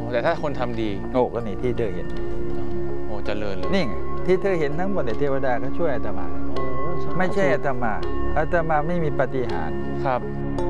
แต่ถ้าคนทำดีโอ้ก็นี่ที่เธอเห็นโอ้เจริญเลยนี่ไงที่เธอเห็นทั้งหมดเนี่ยเทวดาก็ช่วยอาตมาโอ้ไม่ใช่อาตมาไม่มีปาฏิหาริย์ครับ